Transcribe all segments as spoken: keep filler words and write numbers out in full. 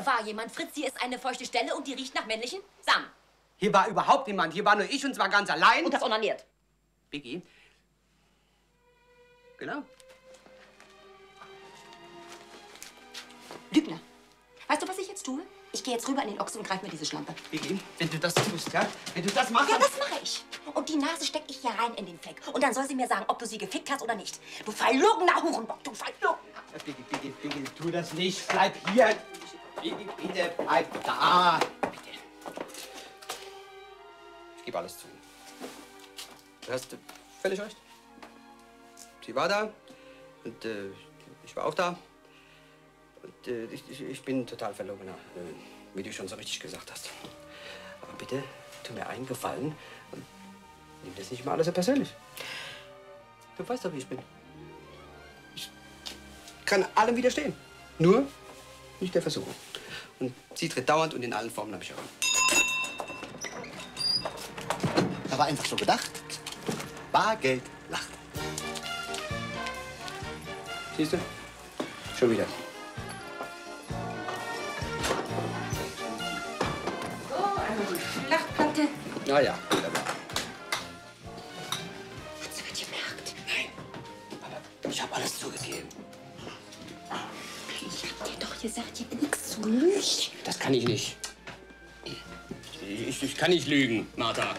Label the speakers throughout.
Speaker 1: Hier war jemand, Fritz, hier ist eine feuchte Stelle und die riecht nach männlichen Samen.
Speaker 2: Hier war überhaupt niemand. Hier war nur ich und zwar ganz allein.
Speaker 1: Und das onaniert.
Speaker 2: Biggie. Genau.
Speaker 1: Lügner. Weißt du, was ich jetzt tue? Ich gehe jetzt rüber in den Ochsen und greife mir diese Schlampe.
Speaker 2: Biggie, wenn du das tust, ja? Wenn du das machst...
Speaker 1: Ja, das mache ich. Und die Nase stecke ich hier rein in den Fleck. Und dann soll sie mir sagen, ob du sie gefickt hast oder nicht. Du verlogener Hurenbock, du verlogener.
Speaker 2: Ja, Biggie, Biggie, Biggie, tu das nicht. Bleib hier. Biggie, bitte, bleib da. Bitte. Ich gebe alles zu. Du hast völlig recht. Sie war da und äh, ich war auch da. Und äh, ich, ich, ich bin total verlogener, äh, wie du schon so richtig gesagt hast. Aber bitte, tu mir einen Gefallen und nimm das nicht mal alles so persönlich. Du weißt doch, wie ich bin. Ich kann allem widerstehen. Nur nicht der Versuchung. Und sie tritt dauernd und in allen Formen habe ich heran.
Speaker 3: Da war einfach so gedacht. Bargeld lacht.
Speaker 2: Siehst du? Schon wieder.
Speaker 1: Lachplatte.
Speaker 2: Na ja, wunderbar.
Speaker 1: Hat's wird gemerkt.
Speaker 2: Nein, aber ich habe alles zugegeben.
Speaker 1: Ich hab dir doch gesagt, hier nichts zu lügen.
Speaker 2: Das kann ich nicht. Ich, ich kann nicht lügen, Martha.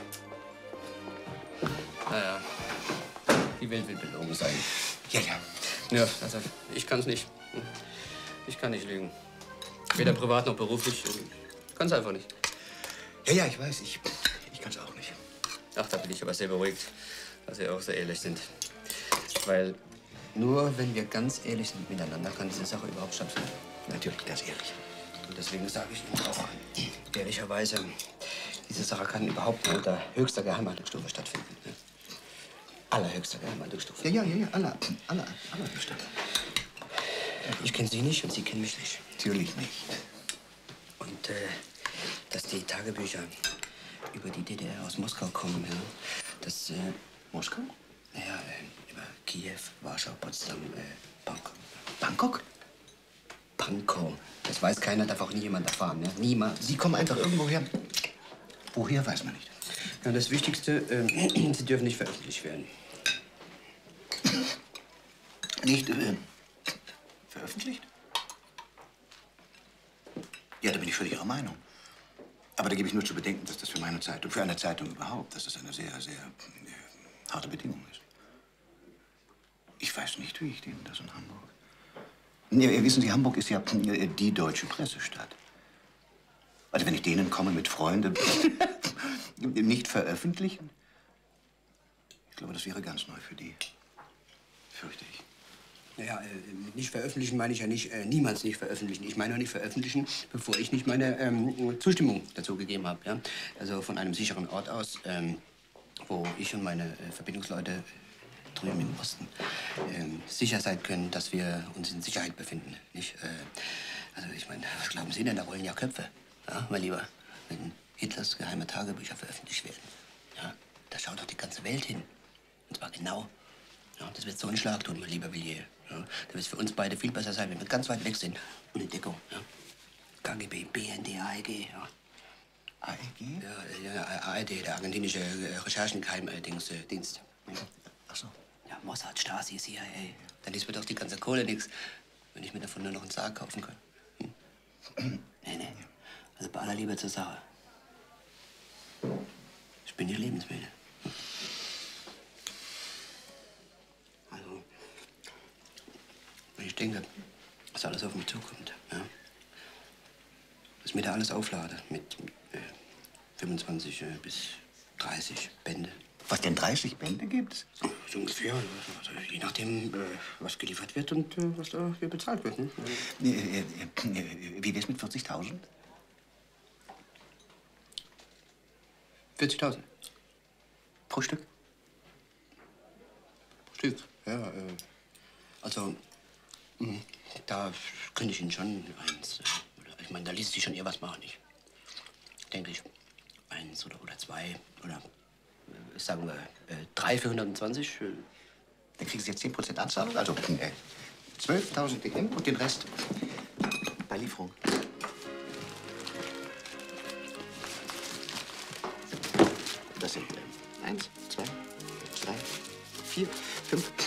Speaker 2: Naja, die Welt will belogen sein.
Speaker 3: Ja, ja.
Speaker 2: Ja, also ich kann es nicht. Ich kann nicht lügen. Weder privat noch beruflich. Ich kann es einfach nicht.
Speaker 3: Ja, ja, ich weiß. Ich, ich kann es auch nicht.
Speaker 2: Ach, da bin ich aber sehr beruhigt, dass Sie auch so ehrlich sind. Weil nur wenn wir ganz ehrlich sind miteinander, kann diese Sache überhaupt stattfinden.
Speaker 3: Natürlich, ganz ehrlich.
Speaker 2: Und deswegen sage ich Ihnen auch ehrlicherweise, diese Sache kann überhaupt nur unter höchster Geheimhaltungsstufe stattfinden. Ne? Allerhöchster Geheimhaltungsstufe.
Speaker 3: Ja, ja, ja, ja. Aller, aller, allerhöchster.
Speaker 2: Ich kenne Sie nicht und Sie kennen mich nicht.
Speaker 3: Natürlich nicht.
Speaker 2: Und äh, dass die Tagebücher über die D D R aus Moskau kommen, ja, das... Äh,
Speaker 3: Moskau?
Speaker 2: Naja, äh, über Kiew, Warschau, Potsdam, äh, Bangkok.
Speaker 3: Bangkok?
Speaker 2: Pankow. Das weiß keiner, darf auch nie jemand erfahren. Ne? Niemals.
Speaker 3: Sie kommen einfach irgendwo her. Woher, weiß man nicht.
Speaker 2: Ja, das Wichtigste, äh, sie dürfen nicht veröffentlicht werden.
Speaker 3: Nicht äh, veröffentlicht? Ja, da bin ich völlig Ihrer Meinung. Aber da gebe ich nur zu bedenken, dass das für meine Zeitung, für eine Zeitung überhaupt, dass das eine sehr, sehr äh, harte Bedingung ist. Ich weiß nicht, wie ich denen das in Hamburg... Ja, wissen Sie, Hamburg ist ja äh, die deutsche Pressestadt. Also wenn ich denen komme mit Freunden, nicht veröffentlichen, ich glaube, das wäre ganz neu für die. Fürchte ich.
Speaker 2: Naja, äh, nicht veröffentlichen meine ich ja nicht, äh, niemals nicht veröffentlichen. Ich meine nur nicht veröffentlichen, bevor ich nicht meine ähm, Zustimmung dazu gegeben habe. Ja? Also von einem sicheren Ort aus, ähm, wo ich und meine äh, Verbindungsleute drüben im Osten ähm, sicher sein können, dass wir uns in Sicherheit befinden. Nicht? Äh, also ich meine, was glauben Sie denn, da rollen ja Köpfe. Ja, mein Lieber, wenn Hitlers geheime Tagebücher veröffentlicht werden, ja, da schaut doch die ganze Welt hin. Und zwar genau. Ja, das wird so ein Schlag tun, mein lieber Villiers. Ja, da wird es für uns beide viel besser sein, wenn wir ganz weit weg sind. Und in Deckung. Ja. K G B, B N D, A E G. Ja.
Speaker 3: A E G?
Speaker 2: Ja, ja, A E D, der argentinische äh, Recherchengeheimdienst. Äh, Dienst. Ja.
Speaker 3: Ach so.
Speaker 2: Ja, Mossad, Stasi, C I A. Dann ist mir doch die ganze Kohle nix, wenn ich mir davon nur noch einen Sarg kaufen kann. Hm? Nee, nee. Also bei aller Liebe zur Sache. Ich bin nicht lebensmüde. Also, wenn ich denke, dass alles auf mich zukommt, ja, dass ich mir da alles auflade mit äh, fünfundzwanzig äh, bis dreißig Bände.
Speaker 3: Was denn, dreißig Bände gibt's?
Speaker 2: So, so ungefähr. Also, je nachdem, äh, was geliefert wird und äh, was dafür bezahlt wird. Ne?
Speaker 3: Äh, äh, äh, wie wär's mit vierzigtausend?
Speaker 2: vierzigtausend.
Speaker 3: Pro Stück?
Speaker 2: Pro Stück, ja. Äh, also, mh, da könnte ich Ihnen schon eins. Äh, oder, ich meine, da ließ sich schon eher was machen. Ich denke ich, eins oder, oder zwei oder äh, sagen wir äh, drei für hundertzwanzig. Äh,
Speaker 3: Dann kriegen Sie jetzt zehn Prozent Anzahlung, also äh, zwölftausend D M und den Rest bei Lieferung. Das sind äh, eins, zwei, drei, vier, fünf,